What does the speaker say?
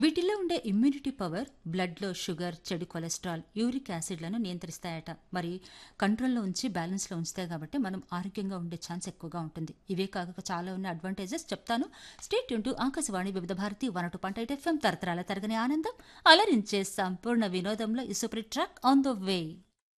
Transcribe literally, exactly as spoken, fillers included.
వీటిల్లో ఉండే immunity power బ్లడ్లో షుగర్, చెడు కొలెస్ట్రాల్, యూరిక్ యాసిడ్లను నియంత్రిస్తాయట. మరి కంట్రోల్లో ఉంచి బ్యాలెన్స్లో ఉంచుతాయి కాబట్టి మనం ఆరోగ్యంగా ఉండే ఛాన్స్ ఎక్కువగా ఉంటుంది. ఇవే కాక చాలా ఉన్న అడ్వాంటేజెస్ చెప్తాను. స్టేట్ యూన్ టు ఆకాశవాణి వివిధ Bharati one two point eight FM తరతరాల తరగని ఆనందం అలరించే సంపూర్ణ వినోదంలో ఈ super track on the way.